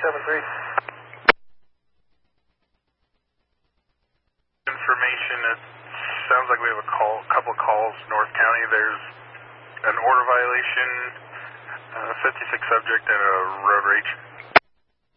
Information, it sounds like we have a couple calls, North County. There's an order violation, 56 subject, and a road rage.